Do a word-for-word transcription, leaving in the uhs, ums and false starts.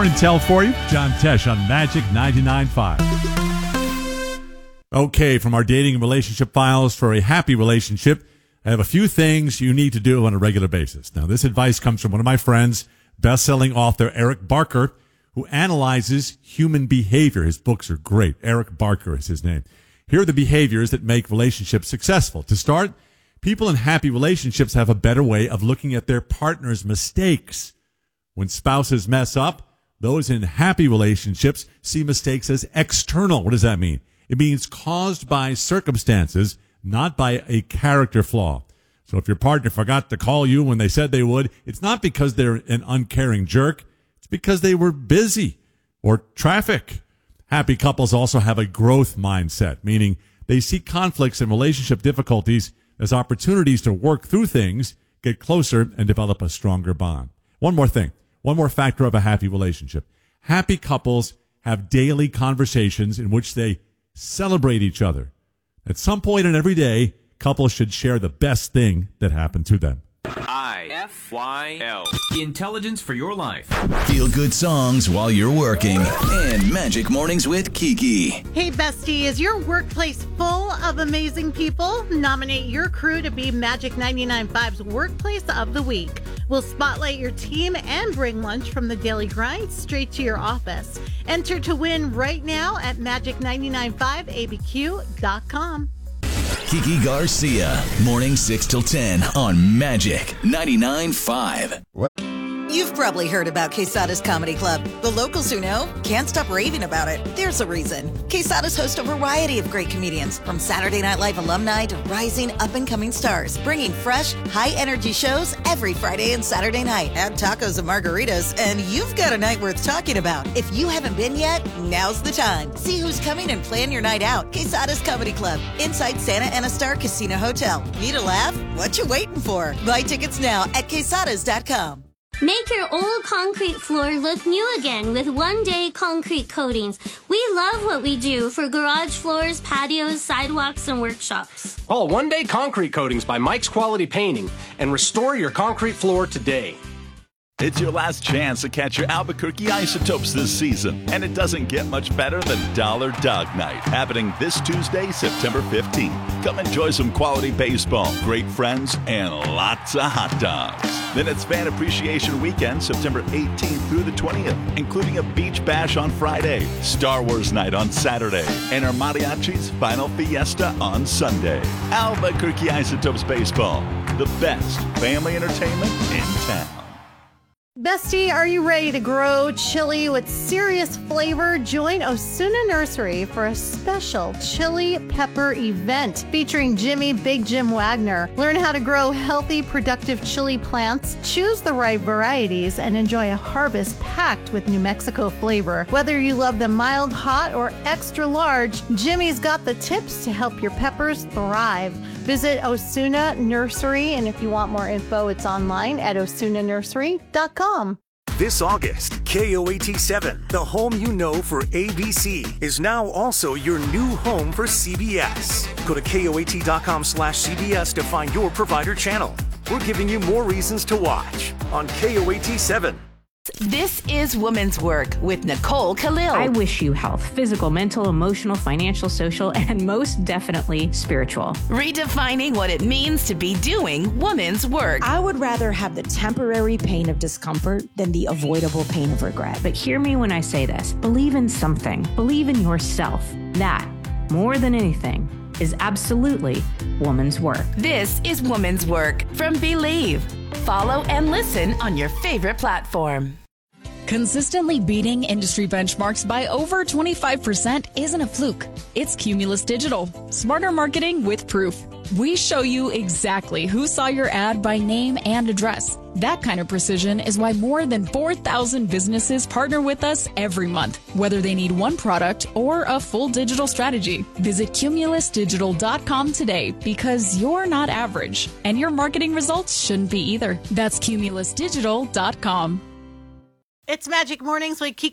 Morning Tell for you. John Tesh on Magic ninety-nine point five. Okay, from our dating and relationship files for a happy relationship, I have a few things you need to do on a regular basis. Now, this advice comes from one of my friends, best-selling author Eric Barker, who analyzes human behavior. His books are great. Eric Barker is his name. Here are the behaviors that make relationships successful. To start, people in happy relationships have a better way of looking at their partner's mistakes. When spouses mess up, those in happy relationships see mistakes as external. What does that mean? It means caused by circumstances, not by a character flaw. So if your partner forgot to call you when they said they would, it's not because they're an uncaring jerk. It's because they were busy or traffic. Happy couples also have a growth mindset, meaning they see conflicts and relationship difficulties as opportunities to work through things, get closer, and develop a stronger bond. One more thing, one more factor of a happy relationship. Happy couples have daily conversations in which they celebrate each other. At some point in every day, couples should share the best thing that happened to them. I F Y L. Intelligence for your life. Feel good songs while you're working. And Magic Mornings with Kiki. Hey, bestie, is your workplace full of amazing people? Nominate your crew to be Magic ninety-nine point five's Workplace of the Week. We'll spotlight your team and bring lunch from the daily grind straight to your office. Enter to win right now at magic ninety-nine point five A B Q dot com. Kiki Garcia, morning six till ten on Magic ninety-nine point five. What? You've probably heard about Quesada's Comedy Club. The locals who know can't stop raving about it. There's a reason. Quesada's host a variety of great comedians, from Saturday Night Live alumni to rising up-and-coming stars, bringing fresh, high-energy shows every Friday and Saturday night. Add tacos and margaritas, and you've got a night worth talking about. If you haven't been yet, now's the time. See who's coming and plan your night out. Quesada's Comedy Club, inside Santa Ana Star Casino Hotel. Need a laugh? What you waiting for? Buy tickets now at quesadas dot com. Make your old concrete floor look new again with one-day concrete coatings. We love what we do for garage floors, patios, sidewalks, and workshops. Call one-day concrete coatings by Mike's Quality Painting and restore your concrete floor today. It's your last chance to catch your Albuquerque Isotopes this season, and it doesn't get much better than Dollar Dog Night, happening this Tuesday, September fifteenth. Come enjoy some quality baseball, great friends, and lots of hot dogs. Then it's Fan Appreciation Weekend, September eighteenth through the twentieth, including a beach bash on Friday, Star Wars Night on Saturday, and our Mariachi's Final Fiesta on Sunday. Albuquerque Isotopes Baseball, the best family entertainment in town. Bestie, are you ready to grow chili with serious flavor? Join Osuna Nursery for a special chili pepper event featuring Jimmy Big Jim Wagner. Learn how to grow healthy, productive chili plants, choose the right varieties, and enjoy a harvest packed with New Mexico flavor. Whether you love them mild, hot, or extra large, Jimmy's got the tips to help your peppers thrive. Visit Osuna Nursery, and if you want more info, it's online at osuna nursery dot com. This August, K O A T seven, the home you know for A B C, is now also your new home for C B S. Go to K O A T dot com slash C B S to find your provider channel. We're giving you more reasons to watch on K O A T seven. This is Woman's Work with Nicole Khalil. I wish you health, physical, mental, emotional, financial, social, and most definitely spiritual. Redefining what it means to be doing woman's work. I would rather have the temporary pain of discomfort than the avoidable pain of regret. But hear me when I say this. Believe in something. Believe in yourself. That, more than anything, is absolutely woman's work. This is Woman's Work from Believe. Follow and listen on your favorite platform. Consistently beating industry benchmarks by over twenty-five percent isn't a fluke. It's Cumulus Digital. Smarter marketing with proof. We show you exactly who saw your ad by name and address. That kind of precision is why more than four thousand businesses partner with us every month, whether they need one product or a full digital strategy. Visit cumulus digital dot com today, because you're not average, and your marketing results shouldn't be either. That's cumulus digital dot com. It's Magic Mornings with Kiki